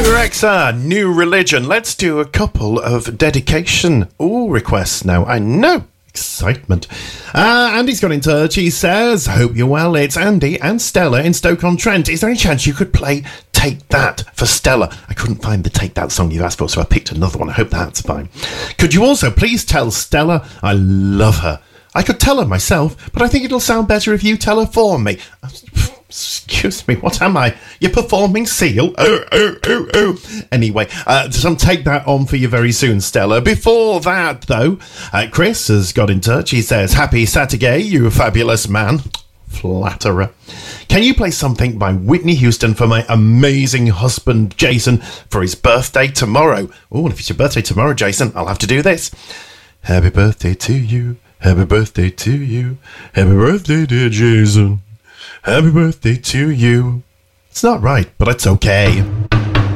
Rexa, New Religion. Let's do a couple of dedication requests now. I know. Excitement. Andy's got in touch. He says, hope you're well. It's Andy and Stella in Stoke-on-Trent. Is there any chance you could play Take That for Stella? I couldn't find the Take That song you asked for, so I picked another one. I hope that's fine. Could you also please tell Stella I love her? I could tell her myself, but I think it'll sound better if you tell her for me. Excuse me, what am I? You're performing Seal? Anyway, so take that on for you very soon, Stella. Before that, though, Chris has got in touch. He says, happy Saturday, you fabulous man. Flatterer. Can you play something by Whitney Houston for my amazing husband, Jason, for his birthday tomorrow? Oh, and if it's your birthday tomorrow, Jason, I'll have to do this. Happy birthday to you. Happy birthday to you. Happy birthday, dear Jason. Happy birthday to you. It's not right, but it's okay.